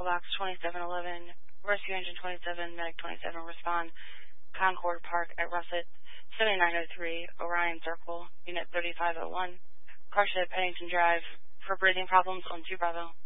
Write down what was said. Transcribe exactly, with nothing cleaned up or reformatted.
Echo Box twenty-seven eleven, Rescue Engine twenty-seven, Medic twenty-seven, respond. Concord Park at Russet, seventy-nine oh three, Orion Circle, Unit thirty-five oh one, car shed Pennington Drive, for breathing problems on two Bravo.